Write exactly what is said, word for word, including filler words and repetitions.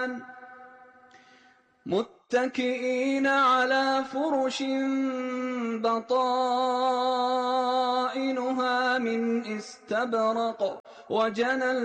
الرحمن متكئين على فرش بطائنها من استبرق وجنى